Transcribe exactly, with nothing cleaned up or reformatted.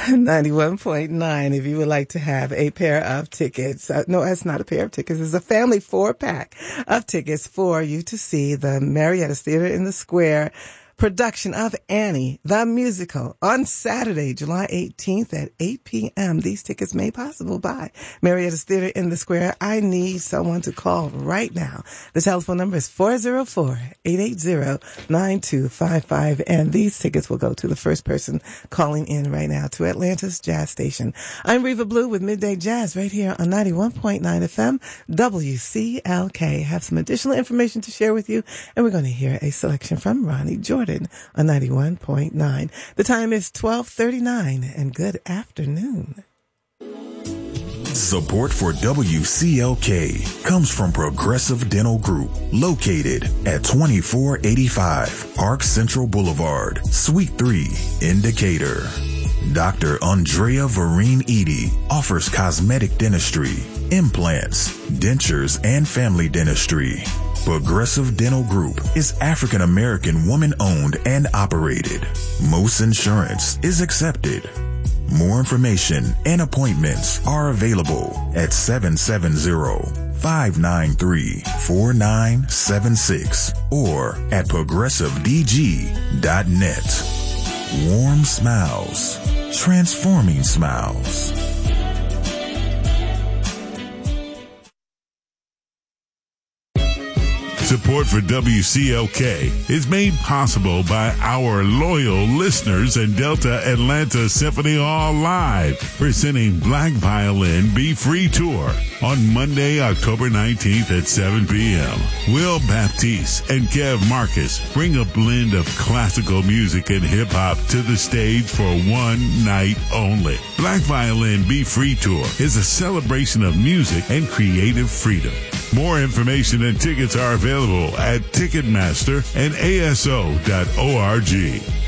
ninety-one point nine. If you would like to have a pair of tickets, uh, no, that's not a pair of tickets. It's a family four pack of tickets for you to see the Marietta's Theater in the Square production of Annie, the musical, on Saturday, July eighteenth at eight p.m. These tickets made possible by Marietta's Theater in the Square. I need someone to call right now. The telephone number is four oh four, eight eight oh, nine two five five, and these tickets will go to the first person calling in right now to Atlanta's Jazz Station. I'm Reva Blue with Midday Jazz right here on ninety-one point nine F M W C L K. Have some additional information to share with you, and we're going to hear a selection from Ronnie Jordan on ninety-one point nine. The time is twelve thirty-nine, and good afternoon. Support for W C L K comes from Progressive Dental Group, located at twenty-four eighty-five Park Central Boulevard, Suite three, in Decatur. Doctor Andrea Vereen Edie offers cosmetic dentistry, implants, dentures, and family dentistry. Progressive Dental Group is African American woman-owned and operated. Most insurance is accepted. More information and appointments are available at seven seven zero, five nine three, four nine seven six or at progressive d g dot net. Warm smiles, transforming smiles. Support for W C L K is made possible by our loyal listeners and Delta Atlanta Symphony Hall Live, presenting Black Violin Be Free Tour on Monday, October nineteenth at seven p.m. Will Baptiste and Kev Marcus bring a blend of classical music and hip-hop to the stage for one night only. Black Violin Be Free Tour is a celebration of music and creative freedom. More information and tickets are available at Ticketmaster and A S O dot org.